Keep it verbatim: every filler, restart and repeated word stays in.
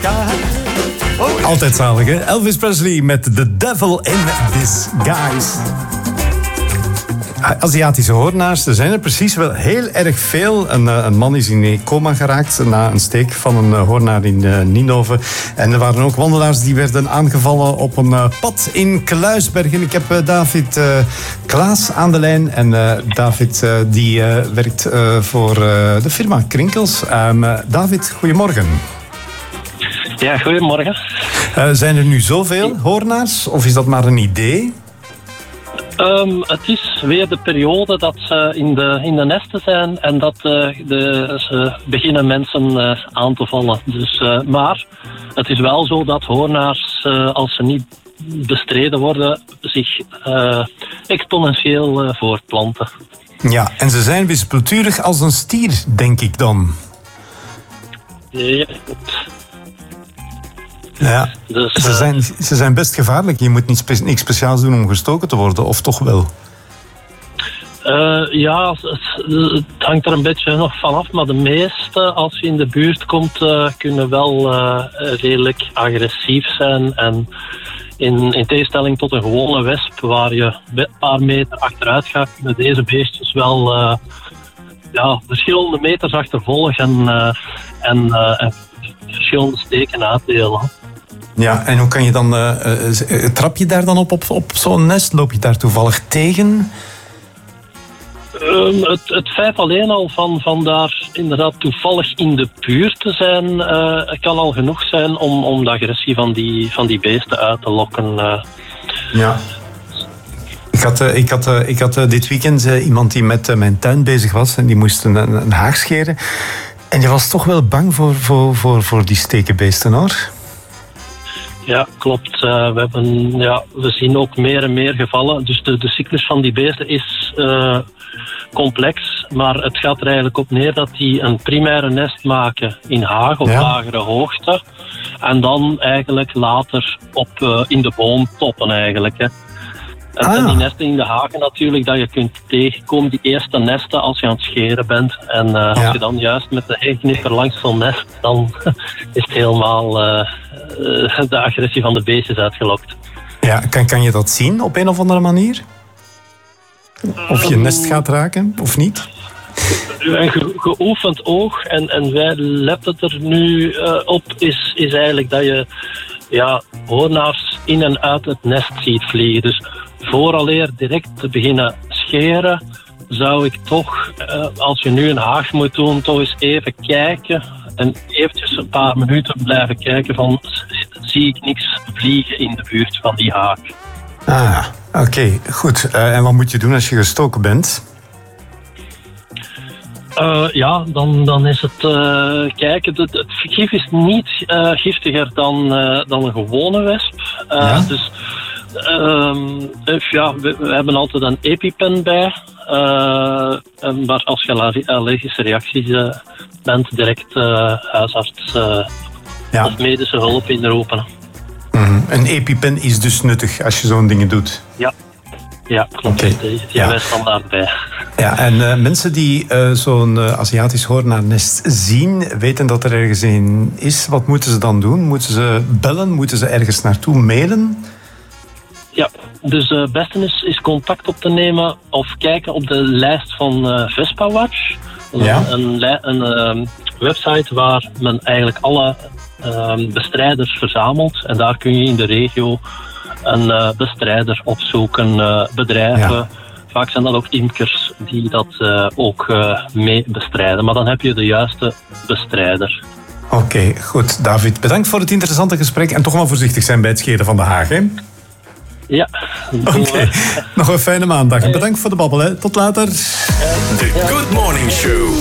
sky. Oh. Altijd zalig, hè? Elvis Presley met The Devil in Disguise. Aziatische hoornaars, er zijn er precies wel heel erg veel. Een, een man is in coma geraakt na een steek van een hoornaar in uh, Ninove. En er waren ook wandelaars die werden aangevallen op een uh, pad in Kluisbergen. Ik heb uh, David uh, Klaas aan de lijn. En uh, David uh, die uh, werkt uh, voor uh, de firma Krinkels. Um, uh, David, goedemorgen. Ja, goedemorgen. Uh, zijn er nu zoveel hoornaars of is dat maar een idee? Um, het is weer de periode dat ze in de, in de nesten zijn en dat uh, de, ze beginnen mensen uh, aan te vallen. Dus, uh, maar het is wel zo dat hoornaars, uh, als ze niet bestreden worden, zich uh, exponentieel uh, voortplanten. Ja, en ze zijn wispelturig als een stier, denk ik dan. Ja, Ja, dus, ze, zijn, ze zijn best gevaarlijk. Je moet niet spe- niks speciaals doen om gestoken te worden, of toch wel? Uh, ja, het, het hangt er een beetje nog vanaf, maar de meeste, als je in de buurt komt, uh, kunnen wel uh, redelijk agressief zijn. En in, in tegenstelling tot een gewone wesp, waar je een paar meter achteruit gaat, kunnen deze beestjes wel uh, ja, verschillende meters achtervolgen en, uh, en, uh, en verschillende steken uitdelen. Ja, en hoe kan je dan... Uh, uh, trap je daar dan op, op, op zo'n nest? Loop je daar toevallig tegen? Um, het, het feit alleen al van, van daar inderdaad toevallig in de buurt te zijn, uh, kan al genoeg zijn om, om de agressie van die, van die beesten uit te lokken. Uh. Ja. Ik had, uh, ik had, uh, ik had uh, dit weekend uh, iemand die met uh, mijn tuin bezig was en die moest een, een, een haag scheren. En je was toch wel bang voor, voor, voor, voor die stekenbeesten, hoor? Ja, klopt. Uh, we, hebben, ja, we zien ook meer en meer gevallen. Dus de, de cyclus van die beesten is uh, complex. Maar het gaat er eigenlijk op neer dat die een primaire nest maken in haag op ja. lagere hoogte. En dan eigenlijk later op, uh, in de boomtoppen eigenlijk. Hè. En, ah. en die nesten in de hagen natuurlijk, dat je kunt tegenkomen, die eerste nesten als je aan het scheren bent. En uh, ja. als je dan juist met de hegknipper langs zo'n nest, dan is het helemaal uh, uh, de agressie van de beestjes uitgelokt. Ja, kan, kan je dat zien op een of andere manier? Of je nest gaat raken, of niet? Een ge- geoefend oog, en, en wij letten er nu uh, op, is, is eigenlijk dat je ja, hoornaars in en uit het nest ziet vliegen. Dus vooraleer direct te beginnen scheren, zou ik toch, uh, als je nu een haag moet doen, toch eens even kijken en eventjes een paar minuten blijven kijken van, zie ik niks vliegen in de buurt van die haag. Ah, oké, okay, goed. Uh, en wat moet je doen als je gestoken bent? Uh, ja, dan, dan is het uh, kijken. Het, het gif is niet uh, giftiger dan, uh, dan een gewone wesp. Uh, ja? Dus um, ja, we, we hebben altijd een EpiPen bij. Uh, maar als je allergische reacties uh, bent, direct uh, huisarts uh, ja. of medische hulp inroepen. Mm-hmm. Een EpiPen is dus nuttig als je zo'n dingen doet? Ja. Ja, klopt. Okay. Die hebben ja. wij standaard bij. Ja, en uh, mensen die uh, zo'n uh, Aziatisch hoornaarnest zien, weten dat er ergens een is. Wat moeten ze dan doen? Moeten ze bellen? Moeten ze ergens naartoe mailen? Ja, dus het uh, beste is, is contact op te nemen of kijken op de lijst van uh, VespaWatch. Ja. Een, een, een uh, website waar men eigenlijk alle uh, bestrijders verzamelt. En daar kun je in de regio een uh, bestrijder opzoeken, uh, bedrijven. Ja. Vaak zijn dat ook imkers die dat uh, ook uh, mee bestrijden. Maar dan heb je de juiste bestrijder. Oké, okay, goed. David, bedankt voor het interessante gesprek. En toch wel voorzichtig zijn bij het scheren van de haag, hè? Ja. Oké, okay. Nog een fijne maandag. En bedankt voor de babbel, hè. Tot later. The Good Morning Show.